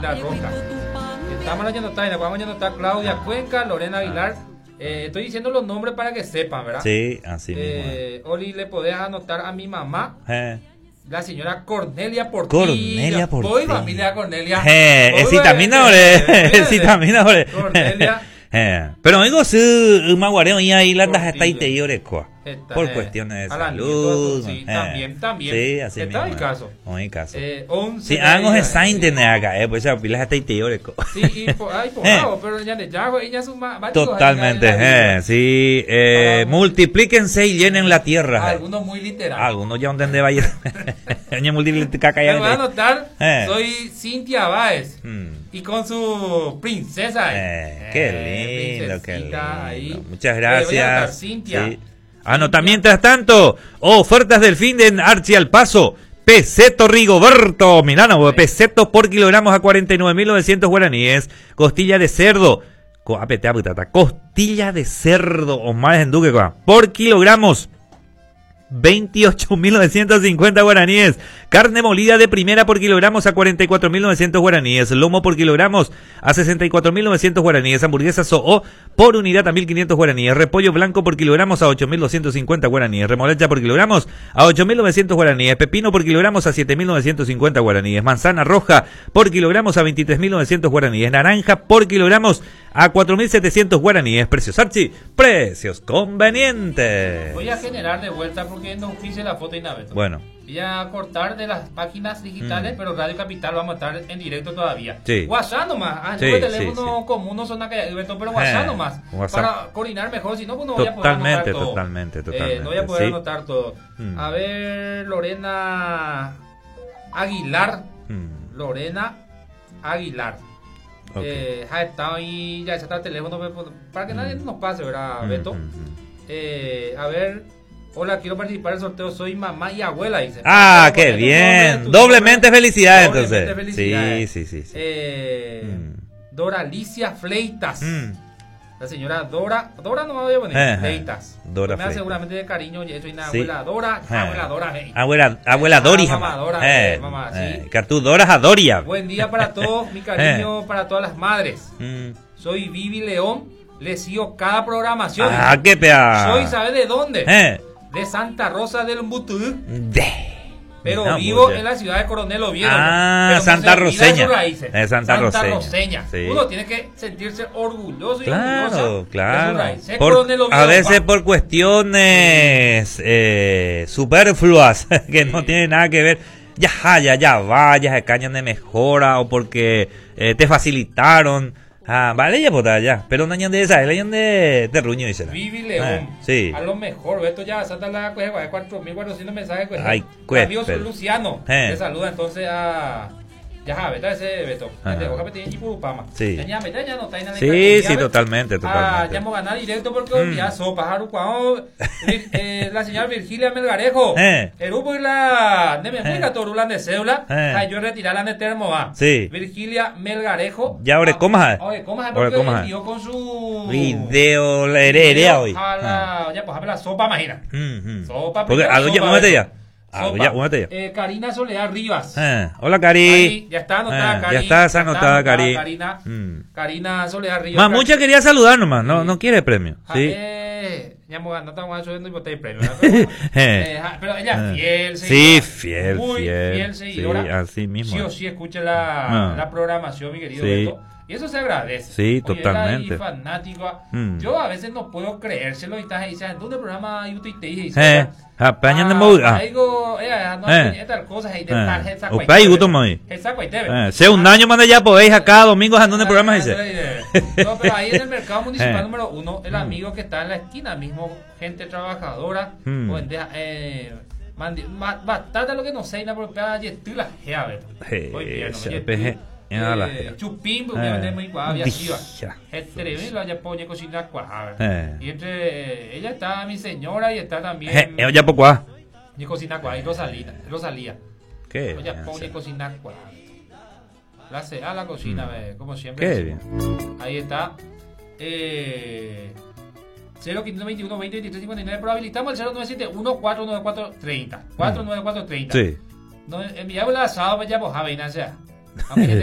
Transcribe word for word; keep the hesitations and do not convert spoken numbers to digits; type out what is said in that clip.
Linda Roca. Estamos leyendo Taina, vamos leyendo está Claudia Cuenca, Lorena Aguilar. Eh, estoy diciendo los nombres para que sepan, ¿verdad? Sí, así eh, mismo. Oli, le podés anotar a mi mamá. Eh. La señora Cornelia Portilla. Cornelia Portilla. Voy familia Cornelia. Eh, es citamina, es citamina, Cornelia. Eh, pero oigo si maguareo y ahí las das está y te llorecoa. Por cuestiones de salud. Sí, también, también. Sí, así mismo. Está el caso. Muy caso. Eh, once. Sí, hago esa internet acá, eh, pues esa pilas hasta y te llorecoa. Sí, y por ahí por lado, pero ya de ya, ella es un más. Totalmente, eh, sí. Eh, multiplíquense y llenen la tierra. Algunos muy literal. Algunos ya donde vaya. Me voy a anotar, eh. soy Cintia Báez. Hmm. Y con su princesa. Eh, qué eh, lindo, qué lindo. Ahí. Muchas gracias. Eh, Cintia. Sí. Anota, mientras tanto, ofertas del fin de Archi al Paso. Peseto Rigoberto, Milano, sí. Pesetos por kilogramos a cuarenta y nueve mil novecientos guaraníes. Costilla de cerdo, co, apete, apetata, costilla de cerdo, o más en Duque, por kilogramos. veintiocho mil novecientos cincuenta guaraníes. Carne molida de primera por kilogramos a cuarenta y cuatro mil novecientos guaraníes. Lomo por kilogramos a sesenta y cuatro mil novecientos guaraníes. Hamburguesa Soo por unidad a mil quinientos guaraníes. Repollo blanco por kilogramos a ocho mil doscientos cincuenta guaraníes. Remolacha por kilogramos a ocho mil novecientos guaraníes. Pepino por kilogramos a siete mil novecientos cincuenta guaraníes. Manzana roja por kilogramos a veintitrés mil novecientos guaraníes. Naranja por kilogramos a cuatro mil setecientos guaraníes. Precios Archi, precios convenientes. Voy a generar de vuelta porque no hice la foto y nada. Bueno. Voy a cortar de las páginas digitales, mm. pero Radio Capital vamos a estar en directo todavía. Sí. WhatsApp nomás. Ah, sí, no, el teléfono sí, sí. común no son acá, pero WhatsApp eh, nomás. WhatsApp. Para coordinar mejor, si no, pues no voy a poder totalmente, anotar todo. Totalmente, totalmente. Eh, no voy a poder sí. anotar todo. Mm. A ver, Lorena Aguilar. Mm. Lorena Aguilar. Okay. Eh, ha estado ahí, ya está el teléfono para que mm. nadie nos pase, ¿verdad, mm, Beto? Mm, mm. Eh, a ver, hola, quiero participar del sorteo, soy mamá y abuela, dice. Ah, qué bien, doblemente felicidades entonces. Felicidades. Sí, sí, sí. sí. Eh, mm. Dora Alicia Fleitas. Mm. La señora Dora, Dora no me voy a poner, eh, Fleitas. Dora me da seguramente de cariño, yo soy una sí. abuela Dora, eh. abuela Dora. Hey. Abuela, abuela Dori, mamá Dora, eh, eh, mamá, eh, sí. Cartú Doras a Doria. Buen día para todos, mi cariño eh. para todas las madres. Mm. Soy Vivi León, les sigo cada programación. Ah, qué pea. Soy, ¿sabe de dónde? Eh. De Santa Rosa del Mbutú. De. Pero no, vivo en la ciudad de Coronel Oviedo. Ah, pero Santa Roseña. Es Santa, Santa Roseña. Roseña. Sí. Uno tiene que sentirse orgulloso y claro, orgullosa claro. de su raíz. Por, Oviedo, a veces pa. por cuestiones eh, superfluas que sí. no tienen nada que ver. Ya, ya, ya vaya, se cañan de mejora o porque eh, te facilitaron. Ah, vale, ya pues ya. Pero no añan de esa, es añan de, de Ruño, dice. Vivi León. Eh, sí. A lo mejor, esto ya salta la cueva de cuatro mil cuatrocientos mensajes. Ay, cuesta. Amigo Luciano. Eh. Le saluda entonces a. Ya sabes, ese Beto. Sí. Sí, sí, sí, totalmente, totalmente. Ah, ya hemos ganado directo porque hoy día sopa, eh, la señora Virgilia Melgarejo. Eh. El grupo y la de Memuica Torulan de Cédula. Eh. Yo retirar la de Termoa. Sí. Virgilia Melgarejo. Ya, ahora, ¿cómo es? Oye, ¿cómo es? Porque envió con su video, la heredia hoy. Ya, pues, a la sopa, imagina. Sopa, porque algo ya, muévete ya. Ah, ya, ya. Eh, Karina Soledad Rivas. Eh, hola, Cari. Ahí, ya está anotada, eh, Cari. Ya está anotada, Cari. Karina, mm. Karina Soledad Rivas. Más, mucha quería saludar nomás, no, sí. no quiere premio. Ah, sí. Eh, ya no estamos subiendo y boté premio. Pero, eh, pero ella es fiel, sí, fiel, muy fiel, fiel seguidora. Sí, así mismo. Sí o sí, escuche la, ah. la programación, mi querido sí. Beto. Y eso se agradece. Sí, Oye, totalmente. Fanático. Mm. Yo a veces no puedo creérselo y estás diciendo, ¿dónde programa YouTube y te dice? Eh, apañan de mood. Ah, digo, eh, no eh. tal cosa y de tal esa cuai. Opa, y gusto muy. Esa cuai teve. Sea un año más ya podéis acá domingo andando en programa dice. No, pero ahí en el mercado municipal número uno, el amigo que está en la esquina mismo, gente trabajadora, mm. o en eh bastante lo que no sé, na por pegar y la gea, hoy bien, Eh, chupín, porque eh. muy guapa, y lo haya pone cocina cuajada. Eh. Y entre ella está mi señora y está también. Eh, ya poco ah. Y cocina cuajada, y Rosalía, Rosalía. ¿Qué? Ella pone cocina cuajada. La se a la cocina, mm. como siempre. Qué bien. Ahí está. Eh, cero quinientos veintiuno veinte veintitrés cincuenta y nueve, pero habilitamos el cero nueve siete uno cuatro nueve cuatro treinta. cuatro nueve cuatro treinta. Sí. No, enviamos el asado, ya pues, a sea. Aunque